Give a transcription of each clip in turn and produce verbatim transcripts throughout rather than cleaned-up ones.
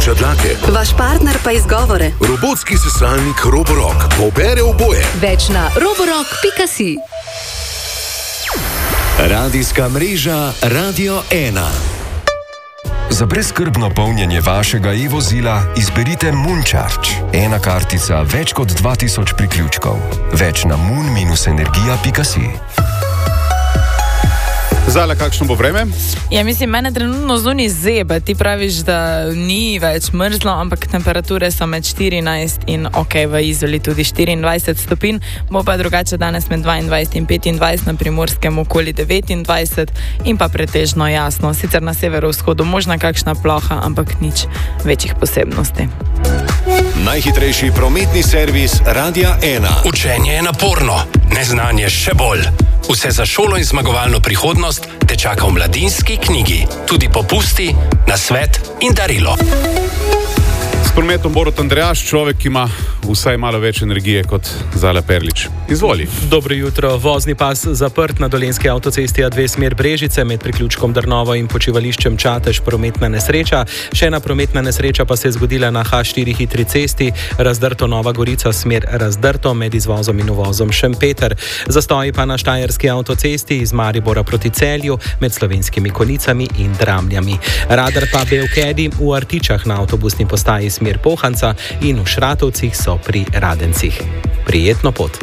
suša dlake. Vaš partner pa izgovore. Robotski sesalnik Roborock pobere oboje. Več na roborock pika si. Radijska mreža Radio ena. Za brezskrbno polnjenje vašega e-vozila izberite Mooncharge. Ena kartica, več kot dva tisoč priključkov. Več na moon dash energija pika si. Zala, kakšno bo vreme? Ja, mislim, mene trenutno zunaj zebe. Ti praviš, da ni več mrzlo, ampak temperature so med štirinajst in ok, v Izoli tudi štiriindvajset stopinj. Bo pa drugače danes med dvaindvajset in petindvajset, na Primorskem okoli devetindvajset in pa pretežno jasno. Sicer na severovzhodu možna kakšna ploha, ampak nič večjih posebnosti. Najhitrejši prometni servis Radia ena. Učenje je naporno, neznanje še bolj. Vse za šolo in zmagovalno prihodnost te čaka v Mladinski knjigi. Tudi popusti, nasvet in darilo. S prometom Borut Andrejaš, človek, ki ima vsaj malo več energije kot Zala Perlič. Izvoli. Dobro jutro. Vozni pas zaprt na Dolenjski avtocesti A dve smer Brežice med priključkom Drnovo in počivališčem Čatež, prometna nesreča. Še ena prometna nesreča pa se je zgodila na H štiri hitri cesti, Razdrto Nova Gorica smer Razdrto med izvozom in uvozom Šempeter. Zastoji pa na Štajerski avtocesti iz Maribora proti Celju med Slovenskimi Konjicami in Dramljami. Radar pa Belkedi v Artičah na avtobusni postaji smer Pohanca in v Šratovcih so pri Radencih. Prijetno pot.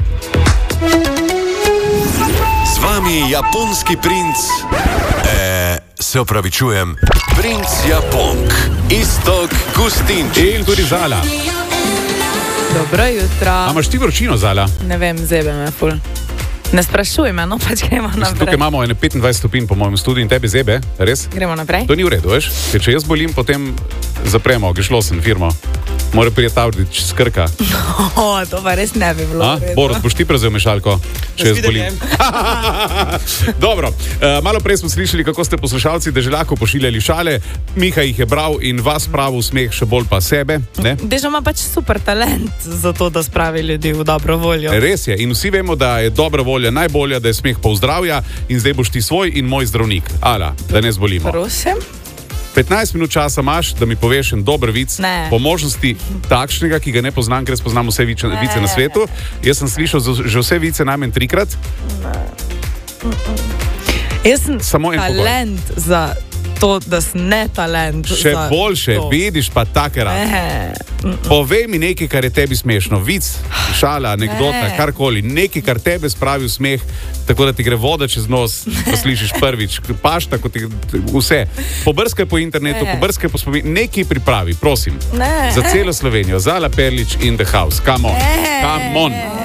Z vami japonski princ, e, se opravičujem, princ Japonk, Iztok Gustinčič. In tudi Zala. Dobro jutro. A imaš ti vročino, Zala? Ne vem, zebe me ful. Ne sprašuj me, no pač gremo naprej. Tukaj imamo ene petindvajset stopinj po mojem studiu in tebi zebe, res? Gremo naprej? To ni v redu, veš? Ker če jaz bolim, potem zapremo, grešlo sem firmo. Mora prijeti Avdić z Krka. O, to pa res ne bi bilo v redu. Borut, boš ti prevzel mešalko, če jaz bolim? Dobro, uh, malo prej smo slišali, kako ste poslušalci Deželako pošiljali šale. Miha jih je bral in vas pravi v smeh, še bolj pa sebe. Ne? Dežo ima pač super talent za to, da spravi ljudi v dobro voljo. Res je, in vsi vemo, da je dobra volja najbolja, da je smeh pozdravja in zdaj boš ti svoj in moj zdravnik. Ala, da ne zbolimo. Prosim. petnajst minut časa imaš, da mi poveš en dober vic, ne. Po možnosti takšnega, ki ga ne poznam, ker jaz poznam vse vice, vice na svetu. Jaz sem slišal že vse vice najmanj trikrat. Jaz sem Samo talent za to, da sem ne talent. Še za boljše, to. vidiš pa take rade. Povej mi nekaj, kar je tebi smešno. Vic, šala, anekdota, Ne. karkoli. Nekaj, kar tebe spravi v smeh, tako da ti gre voda čez nos, ko slišiš prvič. Pašta, ko ti vse. Pobrskaj po internetu, Ne. pobrskaj po spominu. Nekaj pripravi, prosim. Ne. Za celo Slovenijo. Zala Perlič in The House. Come on. Ne. Come on.